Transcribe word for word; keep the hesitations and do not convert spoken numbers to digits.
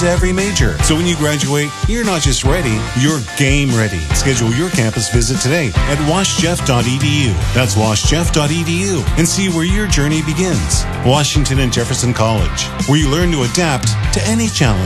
every major. So when you graduate, you're not just ready, you're game ready. Schedule your campus visit today at wash jeff dot e d u. That's wash jeff dot e d u and see where your journey begins. Washington and Jefferson College, where you learn to adapt to any challenge.